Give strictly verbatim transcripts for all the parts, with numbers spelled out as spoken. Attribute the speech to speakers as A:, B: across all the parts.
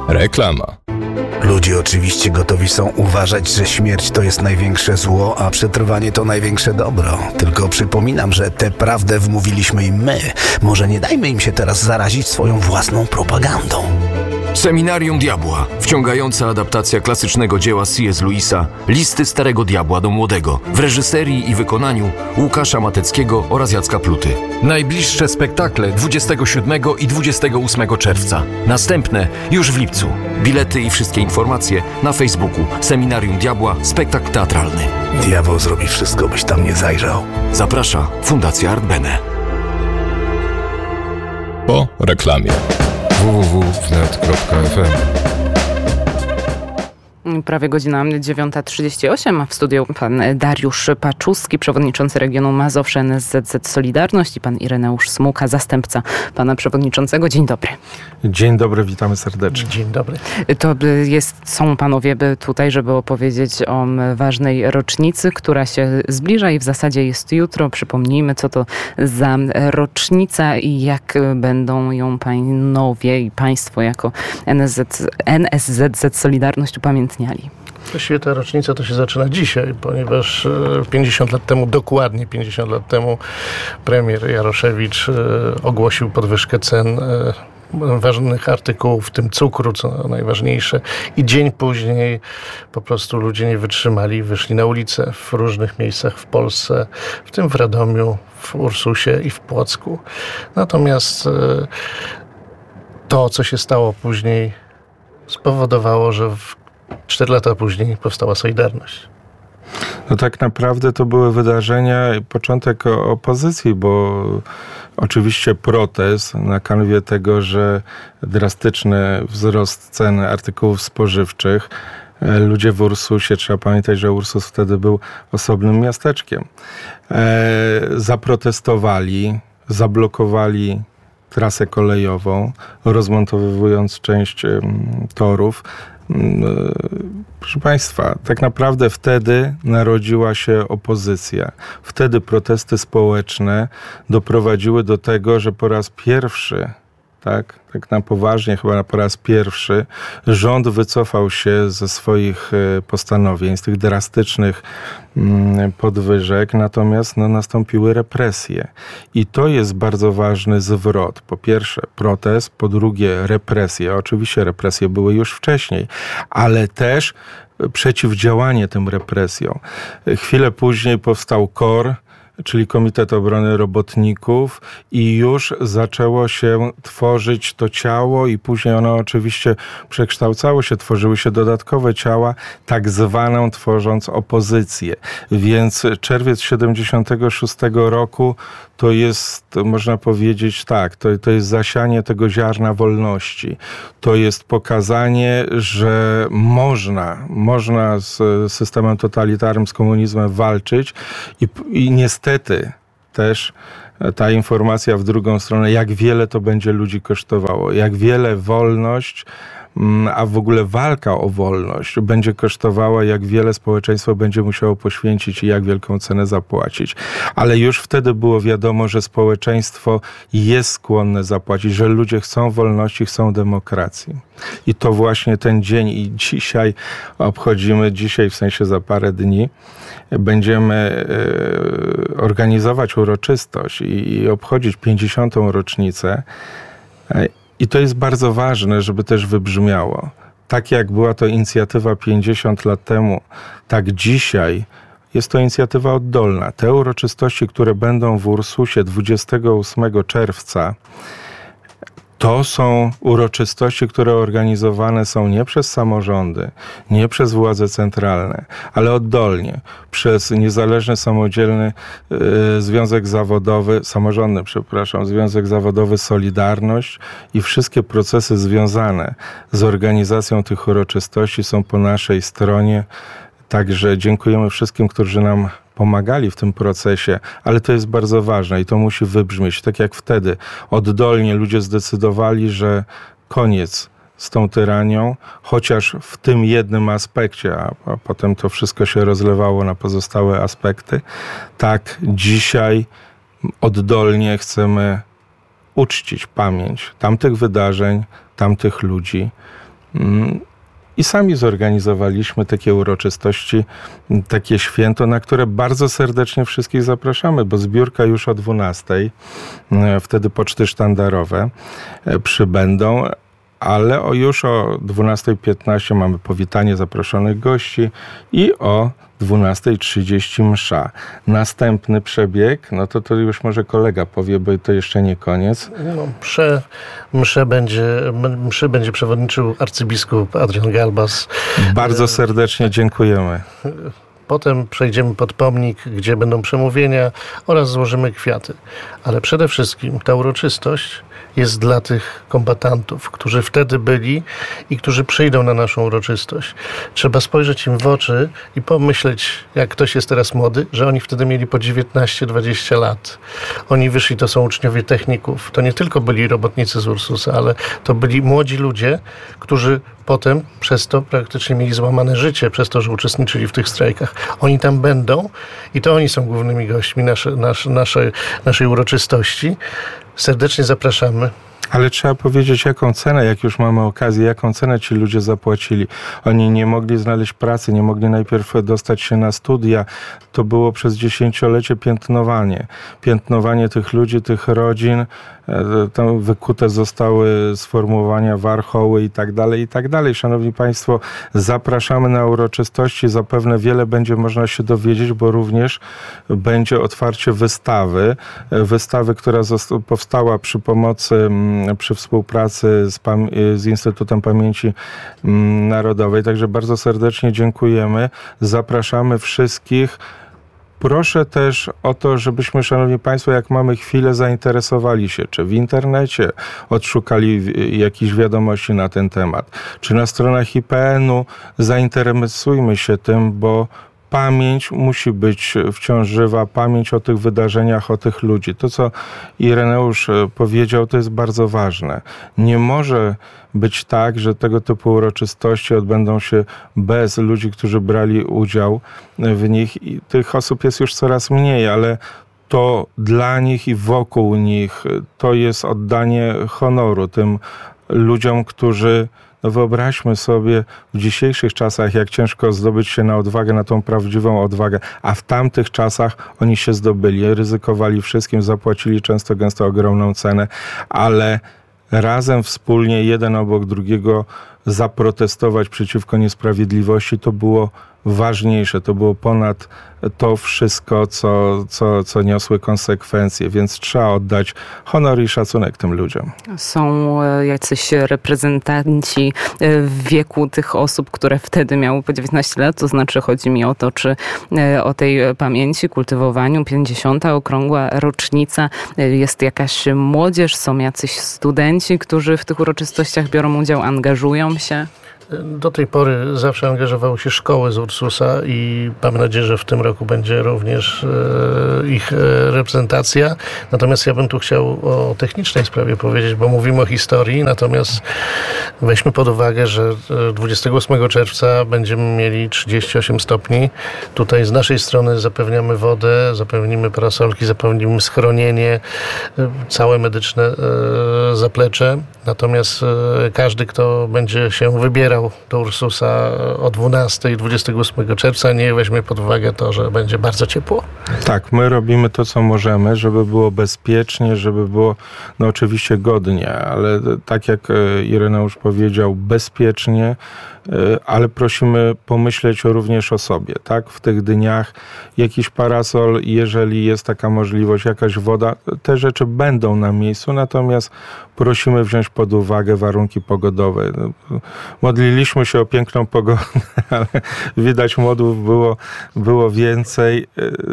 A: Reklama.
B: Ludzie oczywiście gotowi są uważać, że śmierć to jest największe zło, a przetrwanie to największe dobro. Tylko przypominam, że tę prawdę wmówiliśmy im my. Może nie dajmy im się teraz zarazić swoją własną propagandą.
C: Seminarium Diabła. Wciągająca adaptacja klasycznego dzieła C S. Lewisa Listy Starego Diabła do Młodego w reżyserii i wykonaniu Łukasza Mateckiego oraz Jacka Pluty. Najbliższe spektakle dwudziestego siódmego i dwudziestego ósmego czerwca. Następne już w lipcu. Bilety i wszystkie informacje na Facebooku Seminarium Diabła Spektakl Teatralny.
B: Diabeł zrobi wszystko, byś tam nie zajrzał.
C: Zaprasza Fundacja Art Bene.
A: Po reklamie.
D: w w w kropka wnet kropka f m.
E: Prawie godzina dziewiąta trzydzieści osiem, a w studiu pan Dariusz Paczuski, przewodniczący regionu Mazowsze N S Z Z Solidarność, i pan Ireneusz Smułka, zastępca pana przewodniczącego. Dzień dobry.
F: Dzień dobry, witamy serdecznie.
G: Dzień dobry.
E: To jest, są panowie tutaj, żeby opowiedzieć o ważnej rocznicy, która się zbliża i w zasadzie jest jutro. Przypomnijmy, co to za rocznica i jak będą ją panowie i państwo jako N S Z, N S Z Z Solidarność upamiętniali.
G: Właściwie ta rocznica to się zaczyna dzisiaj, ponieważ pięćdziesiąt lat temu, dokładnie pięćdziesiąt lat temu, premier Jaroszewicz ogłosił podwyżkę cen ważnych artykułów, w tym cukru, co najważniejsze. I dzień później po prostu ludzie nie wytrzymali, wyszli na ulicę w różnych miejscach w Polsce, w tym w Radomiu, w Ursusie i w Płocku. Natomiast to, co się stało później, spowodowało, że w Cztery lata później powstała Solidarność.
F: No tak naprawdę to były wydarzenia, początek opozycji, bo oczywiście protest na kanwie tego, że drastyczny wzrost cen artykułów spożywczych. Ludzie w Ursusie, trzeba pamiętać, że Ursus wtedy był osobnym miasteczkiem, zaprotestowali, zablokowali trasę kolejową, rozmontowując część torów. Proszę Państwa, tak naprawdę wtedy narodziła się opozycja. Wtedy protesty społeczne doprowadziły do tego, że po raz pierwszy, tak, tak na poważnie, chyba po raz pierwszy, rząd wycofał się ze swoich postanowień, z tych drastycznych podwyżek, natomiast no, nastąpiły represje. I to jest bardzo ważny zwrot. Po pierwsze protest, po drugie represje. Oczywiście represje były już wcześniej, ale też przeciwdziałanie tym represjom. Chwilę później powstał K O R, czyli Komitet Obrony Robotników, i już zaczęło się tworzyć to ciało i później ono oczywiście przekształcało się, tworzyły się dodatkowe ciała, tak zwaną tworząc opozycję. Więc czerwiec siedemdziesiątego szóstego roku to jest, można powiedzieć tak, to, to jest zasianie tego ziarna wolności. To jest pokazanie, że można, można z systemem totalitarnym, z komunizmem walczyć i, i niestety też ta informacja w drugą stronę, jak wiele to będzie ludzi kosztowało, jak wiele wolność, a w ogóle walka o wolność będzie kosztowała, jak wiele społeczeństwo będzie musiało poświęcić i jak wielką cenę zapłacić. Ale już wtedy było wiadomo, że społeczeństwo jest skłonne zapłacić, że ludzie chcą wolności, chcą demokracji. I to właśnie ten dzień i dzisiaj obchodzimy, dzisiaj w sensie za parę dni, będziemy organizować uroczystość i obchodzić pięćdziesiątą rocznicę. I to jest bardzo ważne, żeby też wybrzmiało. Tak jak była to inicjatywa pięćdziesiąt lat temu, tak dzisiaj jest to inicjatywa oddolna. Te uroczystości, które będą w Ursusie dwudziestego ósmego czerwca, to są uroczystości, które organizowane są nie przez samorządy, nie przez władze centralne, ale oddolnie, przez niezależny, samodzielny y, Związek Zawodowy, samorządny, przepraszam, Związek Zawodowy Solidarność, i wszystkie procesy związane z organizacją tych uroczystości są po naszej stronie. Także dziękujemy wszystkim, którzy nam pomagali w tym procesie, ale to jest bardzo ważne i to musi wybrzmieć. Tak jak wtedy oddolnie ludzie zdecydowali, że koniec z tą tyranią, chociaż w tym jednym aspekcie, a, a potem to wszystko się rozlewało na pozostałe aspekty, tak dzisiaj oddolnie chcemy uczcić pamięć tamtych wydarzeń, tamtych ludzi, I sami zorganizowaliśmy takie uroczystości, takie święto, na które bardzo serdecznie wszystkich zapraszamy, bo zbiórka już o dwunastej, wtedy poczty sztandarowe przybędą, ale o już o dwunasta piętnaście mamy powitanie zaproszonych gości i o dwunasta trzydzieści msza. Następny przebieg, no to to już może kolega powie, bo to jeszcze nie koniec.
G: No, mszę, mszę, będzie, mszy będzie przewodniczył arcybiskup Adrian Galbas.
F: Bardzo serdecznie dziękujemy.
G: Potem przejdziemy pod pomnik, gdzie będą przemówienia oraz złożymy kwiaty. Ale przede wszystkim ta uroczystość jest dla tych kombatantów, którzy wtedy byli i którzy przyjdą na naszą uroczystość. Trzeba spojrzeć im w oczy i pomyśleć, jak ktoś jest teraz młody, że oni wtedy mieli po dziewiętnaście dwadzieścia lat. Oni wyszli, to są uczniowie techników. To nie tylko byli robotnicy z Ursusa, ale to byli młodzi ludzie, którzy potem przez to praktycznie mieli złamane życie, przez to, że uczestniczyli w tych strajkach. Oni tam będą i to oni są głównymi gośćmi nasze, nasze, naszej, naszej uroczystości. Serdecznie zapraszamy.
F: Ale trzeba powiedzieć, jaką cenę, jak już mamy okazję, jaką cenę ci ludzie zapłacili. Oni nie mogli znaleźć pracy, nie mogli najpierw dostać się na studia. To było przez dziesięciolecie piętnowanie. Piętnowanie tych ludzi, tych rodzin. Tam wykute zostały sformułowania, warchoły i tak dalej, i tak dalej. Szanowni Państwo, zapraszamy na uroczystości. Zapewne wiele będzie można się dowiedzieć, bo również będzie otwarcie wystawy. Wystawy, która powstała przy pomocy, przy współpracy z, z Instytutem Pamięci Narodowej. Także bardzo serdecznie dziękujemy. Zapraszamy wszystkich. Proszę też o to, żebyśmy, szanowni Państwo, jak mamy chwilę, zainteresowali się, czy w internecie odszukali jakieś wiadomości na ten temat, czy na stronach I P N u. Zainteresujmy się tym, bo pamięć musi być wciąż żywa, pamięć o tych wydarzeniach, o tych ludzi. To, co Ireneusz powiedział, to jest bardzo ważne. Nie może być tak, że tego typu uroczystości odbędą się bez ludzi, którzy brali udział w nich. I tych osób jest już coraz mniej, ale to dla nich i wokół nich to jest oddanie honoru tym ludziom, którzy... No wyobraźmy sobie w dzisiejszych czasach, jak ciężko zdobyć się na odwagę, na tą prawdziwą odwagę, a w tamtych czasach oni się zdobyli, ryzykowali wszystkim, zapłacili często, gęsto ogromną cenę, ale razem, wspólnie, jeden obok drugiego zaprotestować przeciwko niesprawiedliwości, to było ważniejsze, to było ponad to wszystko, co, co, co niosły konsekwencje, więc trzeba oddać honor i szacunek tym ludziom.
E: Są jacyś reprezentanci w wieku tych osób, które wtedy miały po dziewiętnaście lat, to znaczy chodzi mi o to, czy o tej pamięci, kultywowaniu, pięćdziesiąta okrągła rocznica, jest jakaś młodzież, są jacyś studenci, którzy w tych uroczystościach biorą udział, angażują się?
G: Do tej pory zawsze angażowały się szkoły z Ursusa i mam nadzieję, że w tym roku będzie również e, ich e, reprezentacja. Natomiast ja bym tu chciał o technicznej sprawie powiedzieć, bo mówimy o historii, natomiast weźmy pod uwagę, że dwudziestego ósmego czerwca będziemy mieli trzydzieści osiem stopni. Tutaj z naszej strony zapewniamy wodę, zapewnimy parasolki, zapewnimy schronienie, e, całe medyczne e, zaplecze. Natomiast e, każdy, kto będzie się wybierał do Ursusa o dwunastej dwudziestego ósmego czerwca, nie weźmie pod uwagę to, że będzie bardzo ciepło.
F: Tak, my robimy to, co możemy, żeby było bezpiecznie, żeby było, no oczywiście godnie, ale tak jak Ireneusz powiedział, bezpiecznie, ale prosimy pomyśleć również o sobie, tak? W tych dniach jakiś parasol, jeżeli jest taka możliwość, jakaś woda, te rzeczy będą na miejscu, natomiast prosimy wziąć pod uwagę warunki pogodowe. Modliliśmy się o piękną pogodę, ale widać modłów było, było więcej.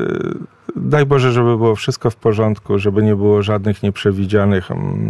F: Daj Boże, żeby było wszystko w porządku, żeby nie było żadnych nieprzewidzianych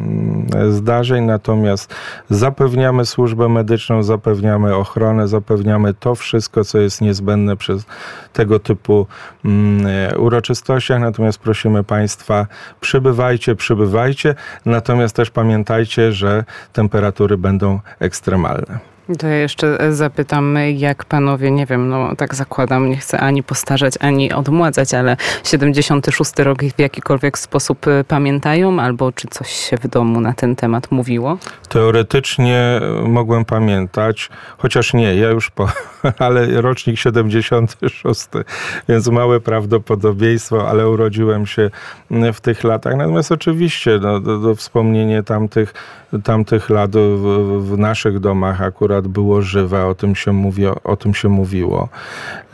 F: zdarzeń, natomiast zapewniamy służbę medyczną, zapewniamy ochronę, zapewniamy to wszystko, co jest niezbędne przy tego typu uroczystościach, natomiast prosimy Państwa, przybywajcie, przybywajcie, natomiast też pamiętajcie, że temperatury będą ekstremalne.
E: To ja jeszcze zapytam, jak panowie, nie wiem, no tak zakładam, nie chcę ani postarzać, ani odmładzać, ale siedemdziesiąty szósty rok w jakikolwiek sposób pamiętają, albo czy coś się w domu na ten temat mówiło?
F: Teoretycznie mogłem pamiętać, chociaż nie, ja już po, ale rocznik siedemdziesiąty szósty, więc małe prawdopodobieństwo, ale urodziłem się w tych latach. Natomiast oczywiście no, do, do wspomnienie tamtych, tamtych lat w, w naszych domach akurat było żywe, o tym się mówi, o tym się mówiło. E,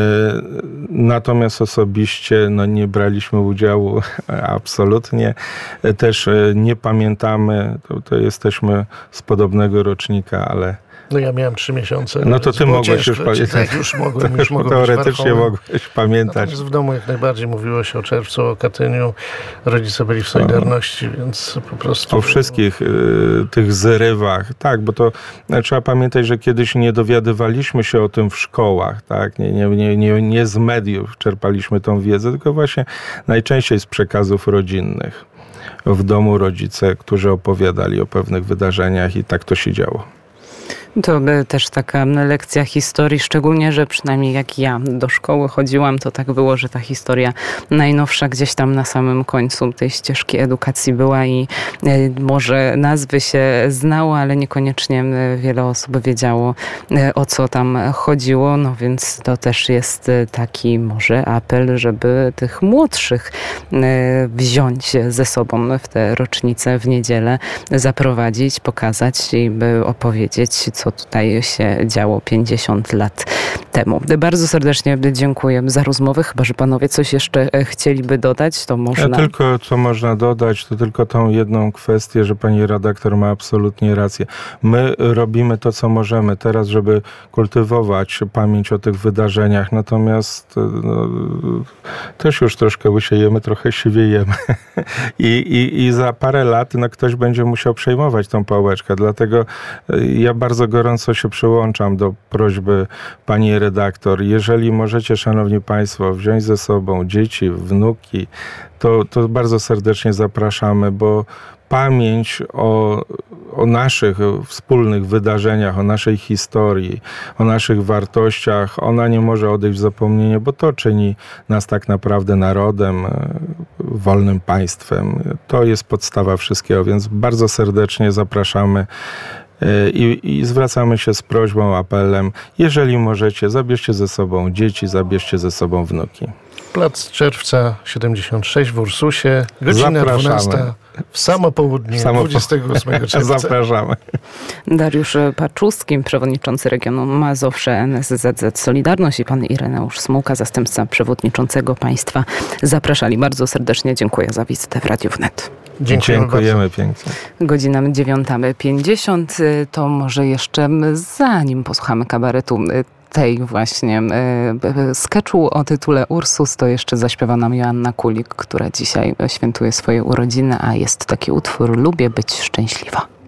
F: natomiast osobiście no, nie braliśmy udziału absolutnie. Też nie pamiętamy, to, to jesteśmy z podobnego rocznika, ale
G: No ja miałem trzy miesiące.
F: No to ty mogłeś ciężko, już pamiętać.
G: Tak, już mogłem, już mogłem
F: teoretycznie mogłeś pamiętać.
G: Natomiast w domu jak najbardziej mówiło się o czerwcu, o Katyniu. Rodzice byli w Solidarności, o, więc po prostu...
F: O wszystkich y, tych zrywach. Tak, bo to y, trzeba pamiętać, że kiedyś nie dowiadywaliśmy się o tym w szkołach. Tak? Nie, nie, nie, nie, nie z mediów czerpaliśmy tą wiedzę, tylko właśnie najczęściej z przekazów rodzinnych. W domu rodzice, którzy opowiadali o pewnych wydarzeniach i tak to się działo.
E: To też taka lekcja historii, szczególnie, że przynajmniej jak ja do szkoły chodziłam, to tak było, że ta historia najnowsza gdzieś tam na samym końcu tej ścieżki edukacji była i może nazwy się znało, ale niekoniecznie wiele osób wiedziało, o co tam chodziło, no więc to też jest taki może apel, żeby tych młodszych wziąć ze sobą w tę rocznicę w niedzielę, zaprowadzić, pokazać i by opowiedzieć, co tutaj się działo pięćdziesiąt lat temu. Bardzo serdecznie dziękuję za rozmowę. Chyba że panowie coś jeszcze chcieliby dodać, to można...
F: Ja tylko, co można dodać, to tylko tą jedną kwestię, że pani redaktor ma absolutnie rację. My robimy to, co możemy teraz, żeby kultywować pamięć o tych wydarzeniach, natomiast no, też już troszkę łysiejemy, trochę siwiejemy. I, i, I za parę lat no, ktoś będzie musiał przejmować tą pałeczkę, dlatego ja bardzo gorąco się przyłączam do prośby pani redaktor. Jeżeli możecie, szanowni państwo, wziąć ze sobą dzieci, wnuki, to, to bardzo serdecznie zapraszamy, bo pamięć o, o naszych wspólnych wydarzeniach, o naszej historii, o naszych wartościach, ona nie może odejść w zapomnienie, bo to czyni nas tak naprawdę narodem, wolnym państwem. To jest podstawa wszystkiego, więc bardzo serdecznie zapraszamy. I, I zwracamy się z prośbą, apelem, jeżeli możecie, zabierzcie ze sobą dzieci, zabierzcie ze sobą wnuki.
G: Plac Czerwca siedemdziesiąt sześć w Ursusie, godzina dwunasta w samo południe, samo dwudziestego ósmego czerwca.
F: Zapraszamy.
E: Dariusz Paczuski, przewodniczący regionu Mazowsze N S Z Z Solidarność i pan Ireneusz Smułka, zastępca przewodniczącego państwa, zapraszali. Bardzo serdecznie dziękuję za wizytę w Radiu Wnet.
F: Dziękujemy, Dziękujemy pięknie.
E: Godzina dziewiąta pięćdziesiąt. To może jeszcze zanim posłuchamy kabaretu tej właśnie e, sketchu o tytule Ursus, to jeszcze zaśpiewa nam Joanna Kulik, która dzisiaj świętuje swoje urodziny, a jest taki utwór Lubię być szczęśliwa.